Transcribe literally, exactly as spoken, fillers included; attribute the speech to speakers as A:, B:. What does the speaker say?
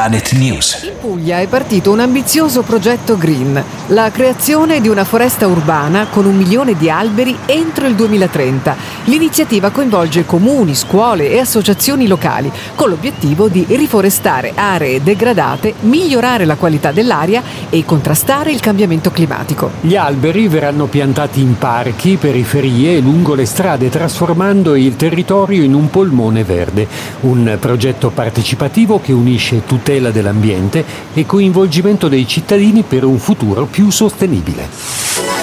A: Planet News.
B: In Puglia è partito un ambizioso progetto Green, la creazione di una foresta urbana con un milione di alberi entro il duemilatrenta. L'iniziativa coinvolge comuni, scuole e associazioni locali, con l'obiettivo di riforestare aree degradate, migliorare la qualità dell'aria e contrastare il cambiamento climatico.
C: Gli alberi verranno piantati in parchi, periferie e lungo le strade, trasformando il territorio in un polmone verde. Un progetto partecipativo che unisce tutela dell'ambiente e coinvolgimento dei cittadini per un futuro più sostenibile.